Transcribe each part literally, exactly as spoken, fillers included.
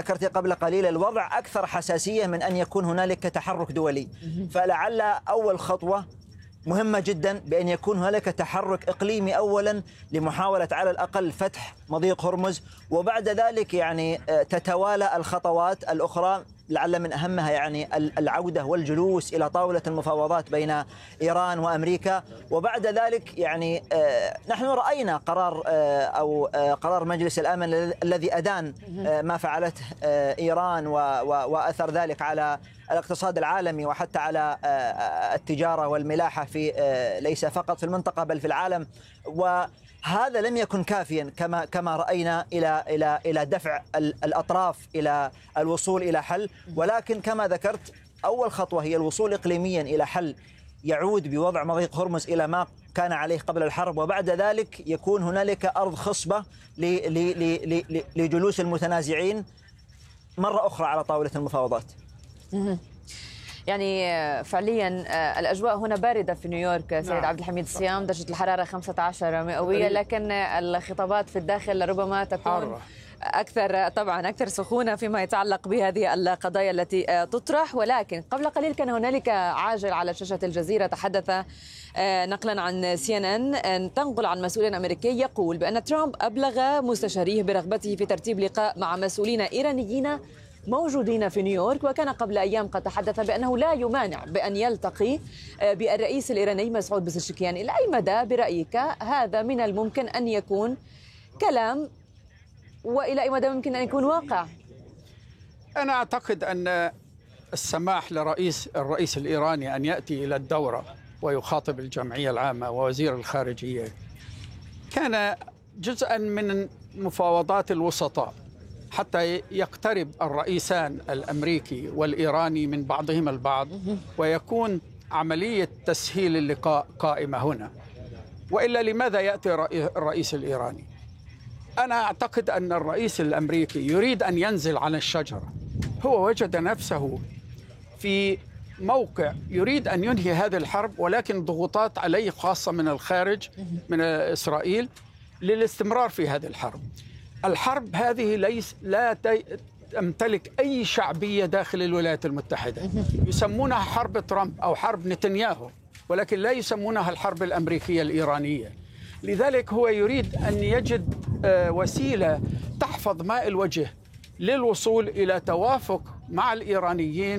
ذكرت قبل قليل الوضع أكثر حساسية من أن يكون هنالك تحرك دولي. فلعل أول خطوة مهمة جدا بأن يكون هنالك تحرك إقليمي أولا لمحاولة على الأقل فتح مضيق هرمز، وبعد ذلك يعني تتوالى الخطوات الأخرى، لعل من أهمها يعني العودة والجلوس إلى طاولة المفاوضات بين إيران وأمريكا. وبعد ذلك يعني نحن رأينا قرار أو قرار مجلس الأمن الذي أدان ما فعلته إيران وأثر ذلك على الاقتصاد العالمي وحتى على التجارة والملاحة في ليس فقط في المنطقة بل في العالم. وهذا لم يكن كافيا كما كما رأينا إلى إلى إلى دفع الأطراف إلى الوصول إلى حل، ولكن كما ذكرت أول خطوة هي الوصول إقليميا إلى حل يعود بوضع مضيق هرمز إلى ما كان عليه قبل الحرب، وبعد ذلك يكون هنالك أرض خصبة لجلوس المتنازعين مرة أخرى على طاولة المفاوضات. يعني فعليا الأجواء هنا باردة في نيويورك سيد نعم. عبد الحميد الصيام، درجة الحرارة خمسة عشر مئوية، لكن الخطابات في الداخل ربما تكون حارة. أكثر طبعا أكثر سخونة فيما يتعلق بهذه القضايا التي تطرح. ولكن قبل قليل كان هنالك عاجل على شاشة الجزيرة تحدث نقلا عن سي إن إن تنقل عن مسؤول أمريكي يقول بأن ترامب أبلغ مستشاريه برغبته في ترتيب لقاء مع مسؤولين إيرانيين موجودين في نيويورك، وكان قبل أيام قد تحدث بأنه لا يمانع بأن يلتقي بالرئيس الإيراني مسعود بزشكيان. إلى أي مدى برأيك هذا من الممكن أن يكون كلام، وإلى أي مدى ممكن أن يكون واقع؟ أنا أعتقد أن السماح لرئيس الرئيس الإيراني أن يأتي إلى الدورة ويخاطب الجمعية العامة ووزير الخارجية كان جزءا من مفاوضات الوسطاء حتى يقترب الرئيسان الأمريكي والإيراني من بعضهما البعض، ويكون عملية تسهيل اللقاء قائمة هنا. وإلا لماذا يأتي الرئيس الإيراني؟ أنا أعتقد أن الرئيس الأمريكي يريد أن ينزل عن الشجرة. هو وجد نفسه في موقع يريد أن ينهي هذه الحرب، ولكن ضغوطات عليه خاصة من الخارج من إسرائيل للاستمرار في هذه الحرب. الحرب هذه ليس لا تمتلك أي شعبية داخل الولايات المتحدة. يسمونها حرب ترامب أو حرب نتنياهو، ولكن لا يسمونها الحرب الأمريكية الإيرانية. لذلك هو يريد أن يجد وسيلة تحفظ ماء الوجه للوصول إلى توافق مع الإيرانيين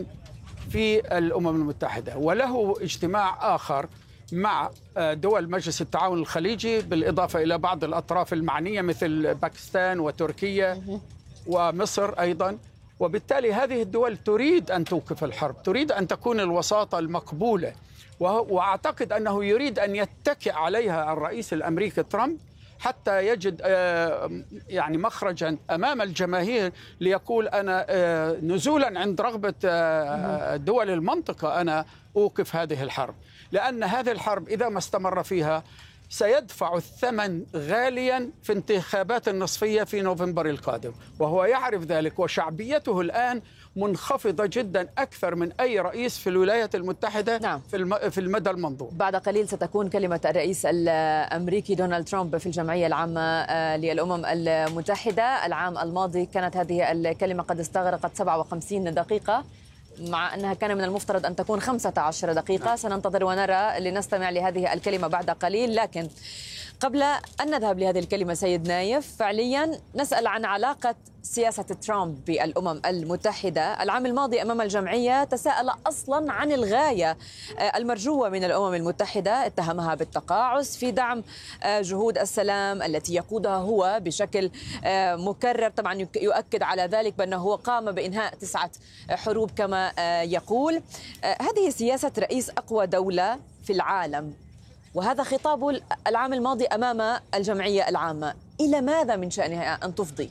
في الأمم المتحدة. وله اجتماع آخر مع دول مجلس التعاون الخليجي بالإضافة إلى بعض الأطراف المعنية مثل باكستان وتركيا ومصر أيضا. وبالتالي هذه الدول تريد أن توقف الحرب، تريد أن تكون الوساطة المقبولة، وأعتقد أنه يريد أن يتكئ عليها الرئيس الأمريكي ترامب حتى يجد يعني مخرجا أمام الجماهير ليقول أنا نزولا عند رغبة دول المنطقة أنا أوقف هذه الحرب. لأن هذه الحرب إذا ما استمر فيها سيدفع الثمن غاليا في انتخابات النصفية في نوفمبر القادم، وهو يعرف ذلك، وشعبيته الآن منخفضة جدا أكثر من أي رئيس في الولايات المتحدة نعم. في في المدى المنظور. بعد قليل ستكون كلمة الرئيس الأمريكي دونالد ترامب في الجمعية العامة للأمم المتحدة. العام الماضي كانت هذه الكلمة قد استغرقت سبعة وخمسين دقيقة، مع أنها كان من المفترض أن تكون خمسة عشر دقيقة. سننتظر ونرى لنستمع لهذه الكلمة بعد قليل. لكن قبل أن نذهب لهذه الكلمة سيد نايف، فعليا نسأل عن علاقة سياسة ترامب بالأمم المتحدة. العام الماضي أمام الجمعية تساءل أصلا عن الغاية المرجوة من الأمم المتحدة، اتهمها بالتقاعس في دعم جهود السلام التي يقودها هو بشكل مكرر. طبعا يؤكد على ذلك بأنه هو قام بإنهاء تسعة حروب كما يقول. هذه سياسة رئيس أقوى دولة في العالم، وهذا خطاب العام الماضي أمام الجمعية العامة. إلى ماذا من شأنها أن تفضي؟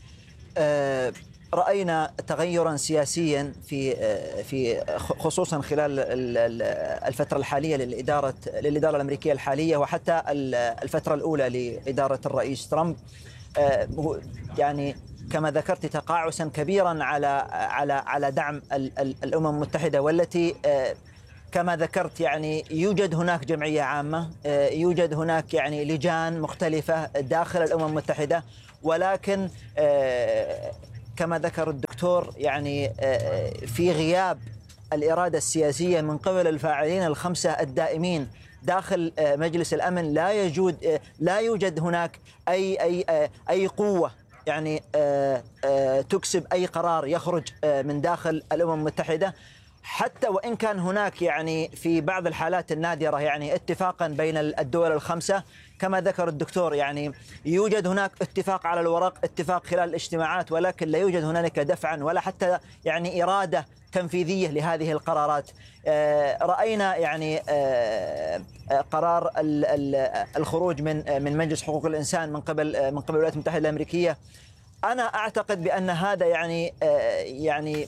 أه رأينا تغيرا سياسيا في في خصوصا خلال الفترة الحالية للإدارة للإدارة الأمريكية الحالية، وحتى الفترة الأولى لإدارة الرئيس ترامب. أه يعني كما ذكرت تقاعسا كبيرا على على على دعم الأمم المتحدة، والتي أه كما ذكرت يعني يوجد هناك جمعية عامة، يوجد هناك يعني لجان مختلفة داخل الأمم المتحدة، ولكن كما ذكر الدكتور يعني في غياب الإرادة السياسية من قبل الفاعلين الخمسة الدائمين داخل مجلس الأمن، لا يوجد لا يوجد هناك أي أي أي قوة يعني تكسب أي قرار يخرج من داخل الأمم المتحدة، حتى وإن كان هناك يعني في بعض الحالات النادرة يعني اتفاقا بين الدول الخمسة كما ذكر الدكتور. يعني يوجد هناك اتفاق على الورق، اتفاق خلال الاجتماعات، ولكن لا يوجد هنالك دفعا ولا حتى يعني إرادة تنفيذية لهذه القرارات. رأينا يعني قرار الخروج من من مجلس حقوق الإنسان من قبل من قبل الولايات المتحدة الأمريكية. أنا أعتقد بأن هذا يعني يعني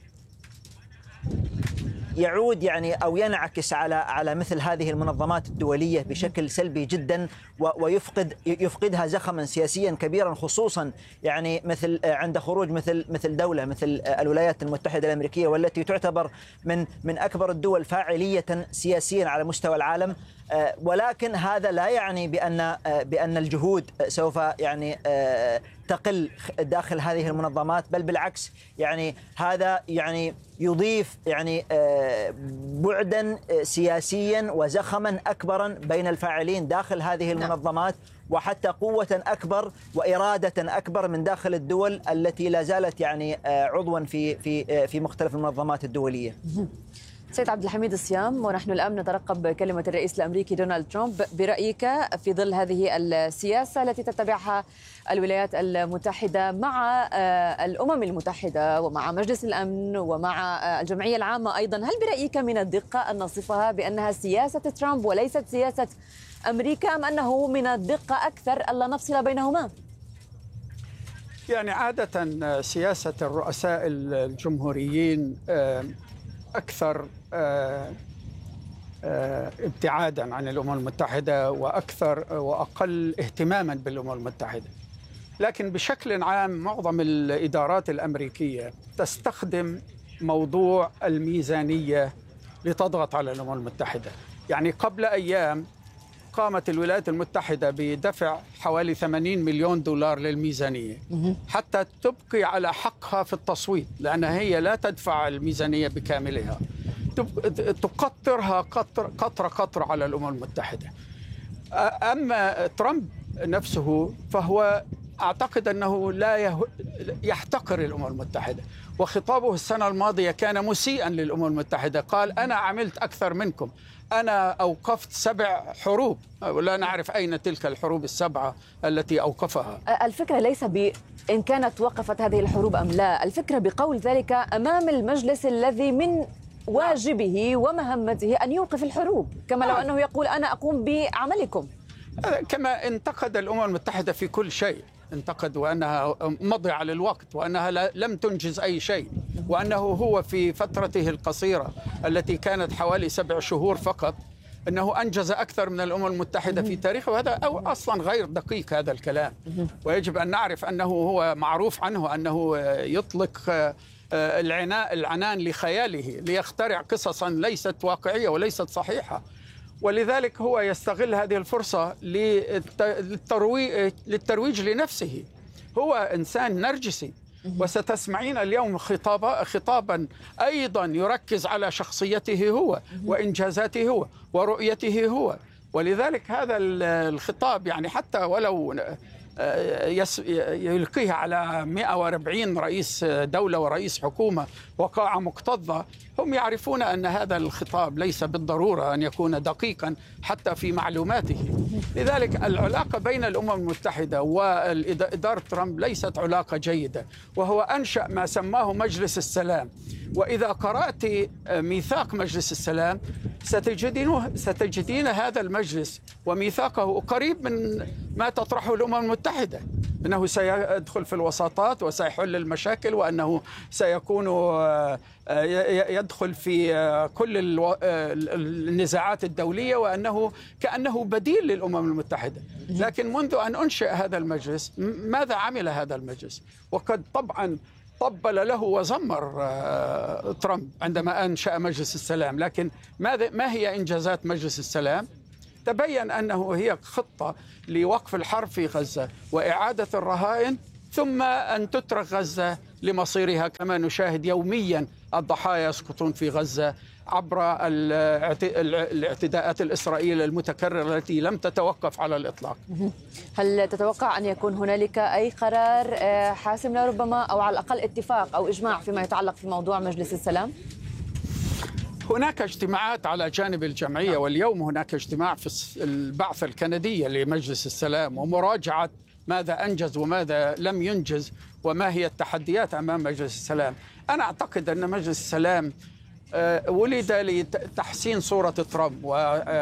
يعود يعني أو ينعكس على على مثل هذه المنظمات الدولية بشكل سلبي جدا، ويفقد يفقدها زخما سياسيا كبيرا، خصوصا يعني مثل عند خروج مثل مثل دولة مثل الولايات المتحدة الأمريكية، والتي تعتبر من من أكبر الدول فاعلية سياسيا على مستوى العالم. ولكن هذا لا يعني بأن بأن الجهود سوف يعني تقل داخل هذه المنظمات، بل بالعكس يعني هذا يعني يضيف يعني بعدا سياسيا وزخما أكبرا بين الفاعلين داخل هذه المنظمات، وحتى قوة أكبر وإرادة أكبر من داخل الدول التي لا زالت يعني عضوا في في في مختلف المنظمات الدولية. سيد عبد الحميد الصيام، ونحن الآن نترقب كلمة الرئيس الأمريكي دونالد ترامب. برأيك في ظل هذه السياسة التي تتبعها الولايات المتحدة مع الأمم المتحدة ومع مجلس الأمن ومع الجمعية العامة أيضا، هل برأيك من الدقة أن نصفها بأنها سياسة ترامب وليست سياسة أمريكا، أم أنه من الدقة أكثر ألا نفصل بينهما؟ يعني عادة سياسة الرؤساء الجمهوريين أكثر ابتعادا عن الأمم المتحدة وأكثر وأقل اهتماما بالأمم المتحدة، لكن بشكل عام معظم الإدارات الأمريكية تستخدم موضوع الميزانية لتضغط على الأمم المتحدة. يعني قبل أيام قامت الولايات المتحدة بدفع حوالي ثمانين مليون دولار للميزانية حتى تبقي على حقها في التصويت، لأنها هي لا تدفع الميزانية بكاملها، تقطرها قطر قطرة قطرة على الأمم المتحدة. أما ترامب نفسه فهو أعتقد أنه لا يحتقر الأمم المتحدة، وخطابه السنة الماضية كان مسيئا للأمم المتحدة. قال أنا عملت أكثر منكم، أنا أوقفت سبع حروب، ولا نعرف أين تلك الحروب السبعة التي أوقفها. الفكرة ليس بإن كانت وقفت هذه الحروب أم لا، الفكرة بقول ذلك أمام المجلس الذي من واجبه ومهمته أن يوقف الحروب، كما لو أنه يقول أنا أقوم بعملكم. كما انتقد الأمم المتحدة في كل شيء، انتقد وأنها مضي على الوقت، وأنها لم تنجز أي شيء، وأنه هو في فترته القصيرة التي كانت حوالي سبع شهور فقط أنه أنجز أكثر من الأمم المتحدة في تاريخه. وهذا أو أصلا غير دقيق هذا الكلام، ويجب أن نعرف أنه هو معروف عنه أنه يطلق العناء العنان لخياله ليخترع قصصا ليست واقعية وليست صحيحة، ولذلك هو يستغل هذه الفرصة للترويج لنفسه. هو إنسان نرجسي، وستسمعين اليوم خطابا خطابا أيضا يركز على شخصيته هو وإنجازاته هو ورؤيته هو، ولذلك هذا الخطاب يعني حتى ولو يلقيها على مئة وأربعين رئيس دولة ورئيس حكومة وقاعة مكتظة، هم يعرفون أن هذا الخطاب ليس بالضرورة أن يكون دقيقا حتى في معلوماته. لذلك العلاقة بين الأمم المتحدة وإدارة ترامب ليست علاقة جيدة، وهو أنشأ ما سماه مجلس السلام. وإذا قرأت ميثاق مجلس السلام ستجدين ستجدين هذا المجلس وميثاقه قريب من ما تطرحه الأمم المتحدة، أنه سيدخل في الوساطات وسيحل المشاكل، وأنه سيكون يدخل في كل النزاعات الدولية، وأنه كأنه بديل للأمم المتحدة. لكن منذ أن أنشئ هذا المجلس ماذا عمل هذا المجلس؟ وقد طبعا طبل له وزمر ترامب عندما أنشأ مجلس السلام، لكن ماذا ما هي إنجازات مجلس السلام؟ تبين أنه هي خطة لوقف الحرب في غزة وإعادة الرهائن ثم أن تترك غزة لمصيرها، كما نشاهد يوميا الضحايا يسقطون في غزة عبر الاعتداءات الإسرائيلية المتكررة التي لم تتوقف على الإطلاق. هل تتوقع أن يكون هنالك أي قرار حاسم لربما، أو على الأقل اتفاق أو إجماع فيما يتعلق في موضوع مجلس السلام؟ هناك اجتماعات على جانب الجمعية، واليوم هناك اجتماع في البعثة الكندية لمجلس السلام ومراجعة ماذا أنجز وماذا لم ينجز وما هي التحديات أمام مجلس السلام. أنا أعتقد أن مجلس السلام ولد لتحسين صورة ترامب و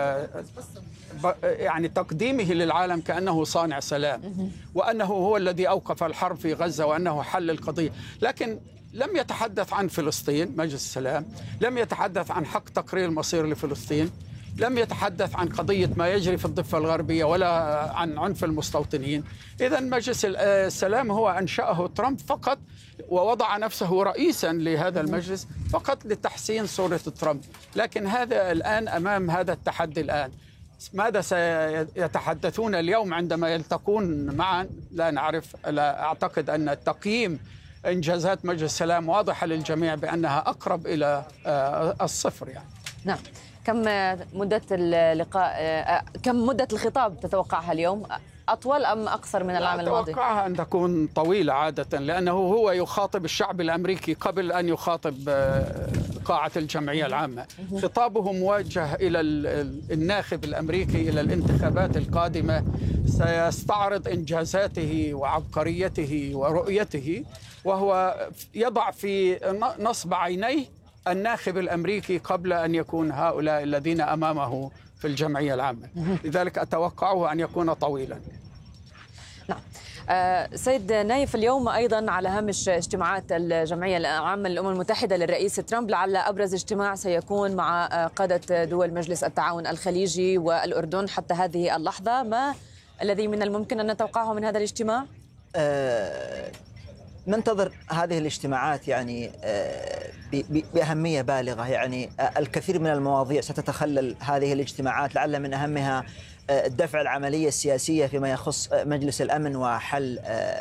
يعني تقديمه للعالم كأنه صانع سلام، وأنه هو الذي أوقف الحرب في غزة وأنه حل القضية، لكن لم يتحدث عن فلسطين. مجلس السلام لم يتحدث عن حق تقرير المصير لفلسطين، لم يتحدث عن قضية ما يجري في الضفة الغربية ولا عن عنف المستوطنين. إذا مجلس السلام هو أنشأه ترامب فقط ووضع نفسه رئيسا لهذا المجلس فقط لتحسين صورة ترامب، لكن هذا الآن أمام هذا التحدي. الآن ماذا سيتحدثون اليوم عندما يلتقون معا لا نعرف. لا أعتقد أن تقييم إنجازات مجلس السلام واضحة للجميع بأنها أقرب إلى الصفر يعني. نعم. كم مدة اللقاء، كم مدة الخطاب تتوقعها اليوم؟ أطول أم أقصر من العام الماضي؟ أتوقعها أن تكون طويلة عادة، لأنه هو يخاطب الشعب الأمريكي قبل أن يخاطب قاعة الجمعية العامة. خطابه موجه إلى الناخب الأمريكي إلى الانتخابات القادمة، سيستعرض إنجازاته وعبقريته ورؤيته، وهو يضع في نصب عينيه الناخب الأمريكي قبل أن يكون هؤلاء الذين أمامه في الجمعية العامة. لذلك أتوقعه أن يكون طويلا. نعم. آه سيد نايف، اليوم أيضا على هامش اجتماعات الجمعية العامة للأمم المتحدة للرئيس ترامب، لعل أبرز اجتماع سيكون مع قادة دول مجلس التعاون الخليجي والأردن حتى هذه اللحظة. ما الذي من الممكن أن نتوقعه من هذا الاجتماع؟ آه ننتظر هذه الاجتماعات يعني بأهمية بالغة. يعني الكثير من المواضيع ستتخلل هذه الاجتماعات، لعل من أهمها دفع العملية السياسية فيما يخص مجلس الأمن وحل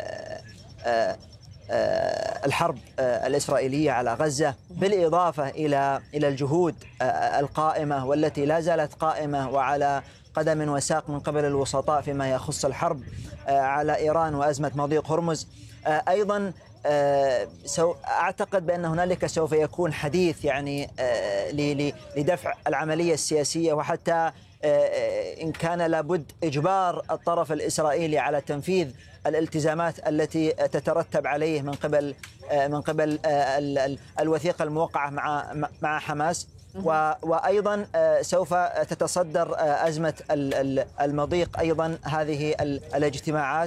الحرب الإسرائيلية على غزة، بالإضافة إلى إلى الجهود القائمة والتي لا زالت قائمة وعلى قدم وساق من قبل الوسطاء فيما يخص الحرب على إيران وأزمة مضيق هرمز. أيضا أعتقد بأن هنالك سوف يكون حديث يعني لدفع العملية السياسية، وحتى إن كان لابد إجبار الطرف الإسرائيلي على تنفيذ الالتزامات التي تترتب عليه من قبل من قبل الوثيقة الموقعة مع مع حماس. وأيضا سوف تتصدر أزمة المضيق أيضا هذه الاجتماعات،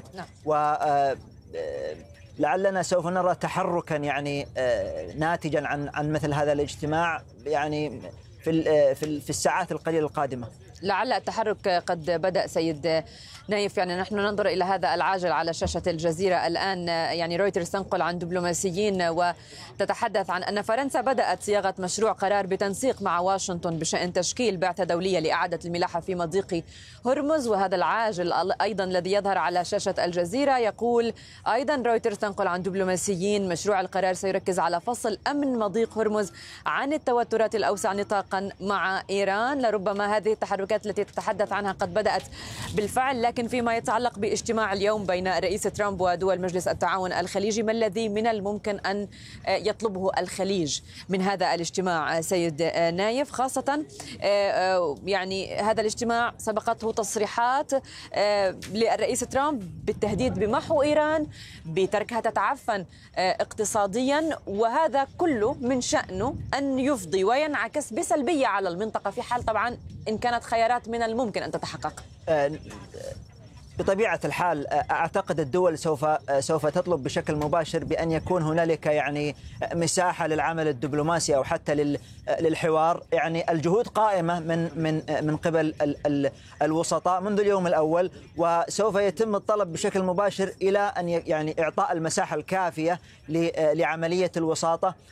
ولعلنا سوف نرى تحركا يعني ناتجا عن عن مثل هذا الاجتماع يعني في في الساعات القليلة القادمة. لعل التحرك قد بدأ سيد نايف. يعني نحن ننظر إلى هذا العاجل على شاشة الجزيرة الآن. يعني رويترز تنقل عن دبلوماسيين وتتحدث عن أن فرنسا بدأت صياغة مشروع قرار بتنسيق مع واشنطن بشأن تشكيل بعثة دولية لإعادة الملاحة في مضيق هرمز. وهذا العاجل أيضا الذي يظهر على شاشة الجزيرة يقول أيضا رويترز تنقل عن دبلوماسيين مشروع القرار سيركز على فصل أمن مضيق هرمز عن التوترات الأوسع نطاقا مع إيران. لربما هذه التحركات التي تتحدث عنها قد بدأت بالفعل، لكن فيما يتعلق باجتماع اليوم بين الرئيس ترامب ودول مجلس التعاون الخليجي، ما الذي من الممكن أن يطلبه الخليج من هذا الاجتماع سيد نايف؟ خاصة يعني هذا الاجتماع سبقته تصريحات للرئيس ترامب بالتهديد بمحو إيران، بتركها تتعفن اقتصاديا، وهذا كله من شأنه أن يفضي وينعكس بسلبية على المنطقة في حال طبعا إن كانت خيارات من الممكن أن تتحقق. بطبيعة الحال أعتقد الدول سوف سوف تطلب بشكل مباشر بأن يكون هنالك يعني مساحة للعمل الدبلوماسي أو حتى للحوار. يعني الجهود قائمة من من من قبل الوسطاء منذ اليوم الأول، وسوف يتم الطلب بشكل مباشر إلى أن يعني إعطاء المساحة الكافية لعملية الوساطة.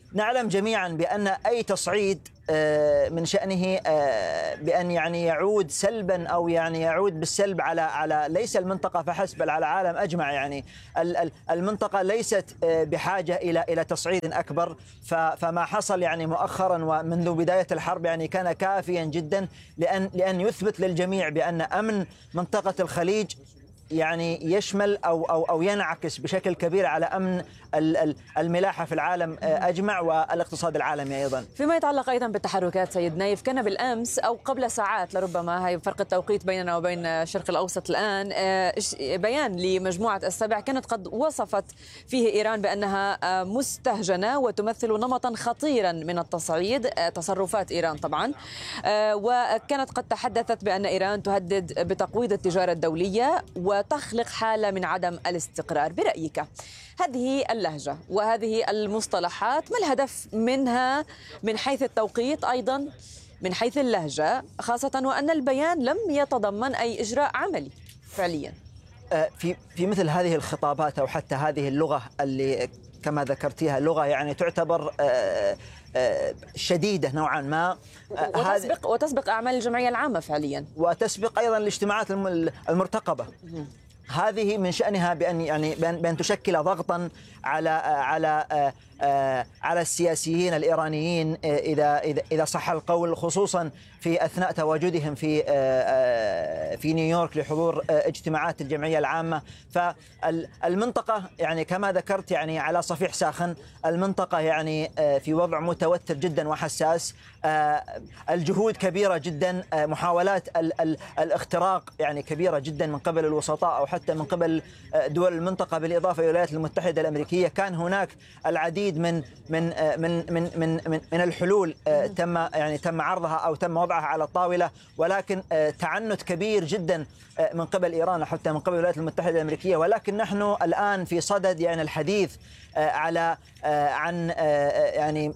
نعلم جميعا بأن أي تصعيد من شأنه بأن يعني يعود سلبا أو يعني يعود بالسلب على على ليس المنطقة فحسب بل على العالم أجمع. يعني المنطقة ليست بحاجة إلى إلى تصعيد أكبر، فما حصل يعني مؤخرا ومنذ بداية الحرب يعني كان كافيا جدا لأن لأن يثبت للجميع بأن أمن منطقة الخليج يعني يشمل أو أو أو ينعكس بشكل كبير على أمن الملاحة في العالم أجمع والاقتصاد العالمي أيضا. فيما يتعلق أيضا بالتحركات سيد نايف، كان بالأمس أو قبل ساعات لربما، هي فرق التوقيت بيننا وبين الشرق الأوسط الآن، بيان لمجموعة السبع كانت قد وصفت فيه إيران بأنها مستهجنة وتمثل نمطا خطيرا من التصعيد، تصرفات إيران طبعا، وكانت قد تحدثت بأن إيران تهدد بتقويض التجارة الدولية وتخلق حالة من عدم الاستقرار. برأيك هذه اللهجة وهذه المصطلحات ما الهدف منها من حيث التوقيت، أيضا من حيث اللهجة، خاصة وأن البيان لم يتضمن أي إجراء عملي فعليا؟ في في مثل هذه الخطابات أو حتى هذه اللغة اللي كما ذكرتيها لغة يعني تعتبر شديدة نوعا ما، وتسبق وتسبق أعمال الجمعية العامة فعليا، وتسبق أيضا الاجتماعات المرتقبة. هذه من شأنها بأن يعني بأن تشكل ضغطا على على على السياسيين الإيرانيين إذا إذا إذا صح القول، خصوصا في أثناء تواجدهم في في نيويورك لحضور اجتماعات الجمعية العامة. فالمنطقة يعني كما ذكرت يعني على صفيح ساخن، المنطقة يعني في وضع متوتر جدا وحساس، الجهود كبيرة جدا، محاولات الاختراق يعني كبيرة جدا من قبل الوسطاء أو حتى من قبل دول المنطقة بالإضافة إلى الولايات المتحدة الأمريكية. كان هناك العديد من من من من من من, من الحلول تم يعني تم عرضها أو تم وضعها على الطاولة، ولكن تعنت كبير جدا من قبل إيران حتى من قبل الولايات المتحدة الأمريكية. ولكن نحن الآن في صدد يعني الحديث على عن يعني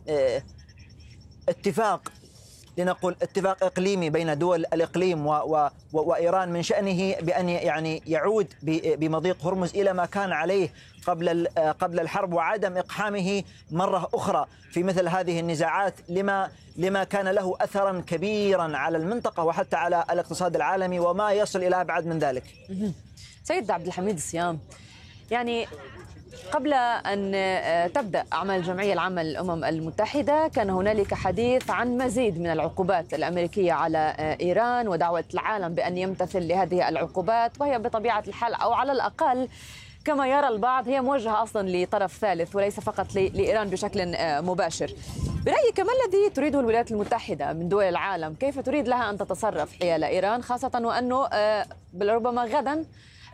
اتفاق، لنقول اتفاق إقليمي بين دول الإقليم و و وإيران من شأنه بأن يعني يعود بمضيق هرمز إلى ما كان عليه قبل قبل الحرب، وعدم إقحامه مرة أخرى في مثل هذه النزاعات لما لما كان له أثرا كبيرا على المنطقة وحتى على الاقتصاد العالمي وما يصل إلى أبعد من ذلك. سيد عبد الحميد الصيام، يعني قبل أن تبدأ أعمال الجمعية العامة للأمم المتحدة كان هنالك حديث عن مزيد من العقوبات الأمريكية على إيران ودعوة العالم بأن يمتثل لهذه العقوبات، وهي بطبيعة الحال أو على الأقل كما يرى البعض هي موجهة أصلا لطرف ثالث وليس فقط لإيران بشكل مباشر. برأيك ما الذي تريده الولايات المتحدة من دول العالم؟ كيف تريد لها أن تتصرف حيال إيران، خاصة وأنه ربما غدا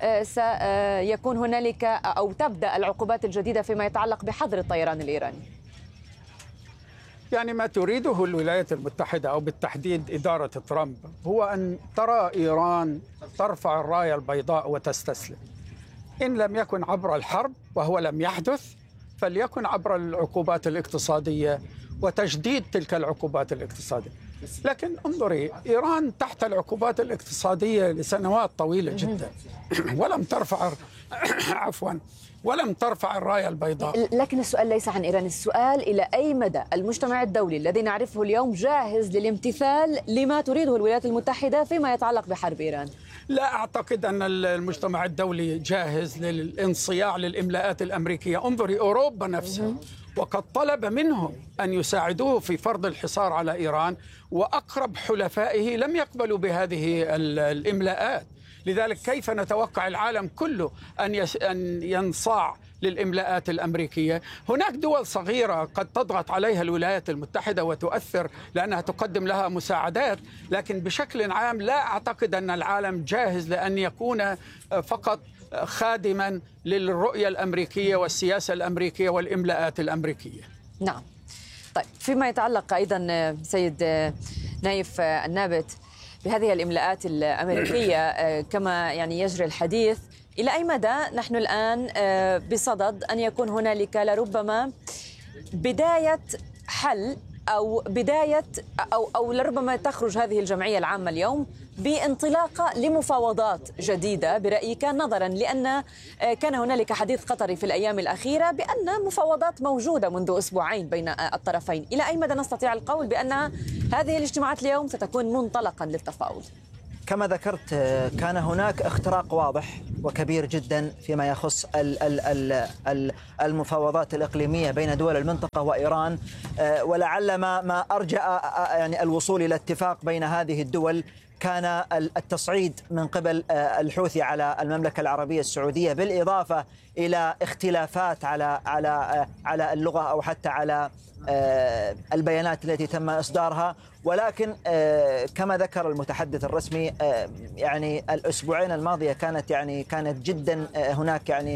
سيكون هنالك أو تبدأ العقوبات الجديدة فيما يتعلق بحظر الطيران الإيراني؟ يعني ما تريده الولايات المتحدة أو بالتحديد إدارة ترامب هو أن ترى إيران ترفع الراية البيضاء وتستسلم، إن لم يكن عبر الحرب وهو لم يحدث فليكن عبر العقوبات الاقتصادية وتجديد تلك العقوبات الاقتصادية. لكن انظري، إيران تحت العقوبات الاقتصادية لسنوات طويلة جدا ولم ترفع عفوا ولم ترفع الراية البيضاء. لكن السؤال ليس عن إيران، السؤال إلى أي مدى المجتمع الدولي الذي نعرفه اليوم جاهز للامتثال لما تريده الولايات المتحدة فيما يتعلق بحرب إيران؟ لا أعتقد أن المجتمع الدولي جاهز للانصياع للإملاءات الأمريكية. انظري أوروبا نفسها وقد طلب منهم أن يساعدوه في فرض الحصار على إيران، وأقرب حلفائه لم يقبلوا بهذه الإملاءات. لذلك كيف نتوقع العالم كله أن أن ينصاع للإملاءات الأمريكية؟ هناك دول صغيرة قد تضغط عليها الولايات المتحدة وتؤثر لأنها تقدم لها مساعدات، لكن بشكل عام لا أعتقد أن العالم جاهز لأن يكون فقط خادما للرؤية الأمريكية والسياسة الأمريكية والإملاءات الأمريكية. نعم. طيب، فيما يتعلق أيضا سيد نايف النابت بهذه الإملاءات الأمريكية كما يعني يجري الحديث، إلى أي مدى نحن الآن بصدد أن يكون هنالك لربما بداية حل أو بداية أو أو لربما تخرج هذه الجمعية العامة اليوم بانطلاقة لمفاوضات جديدة برأيك، نظرا لأن كان هنالك حديث قطري في الأيام الأخيرة بأن مفاوضات موجودة منذ أسبوعين بين الطرفين؟ إلى أي مدى نستطيع القول بأن هذه الاجتماعات اليوم ستكون منطلقا للتفاوض؟ كما ذكرت كان هناك اختراق واضح وكبير جدا فيما يخص المفاوضات الإقليمية بين دول المنطقة وإيران، ولعل ما ما أرجأ يعني الوصول إلى اتفاق بين هذه الدول كان التصعيد من قبل الحوثي على المملكة العربية السعودية، بالإضافة إلى اختلافات على على على اللغة أو حتى على البيانات التي تم إصدارها. ولكن كما ذكر المتحدث الرسمي يعني الأسبوعين الماضية كانت يعني كانت جدا هناك يعني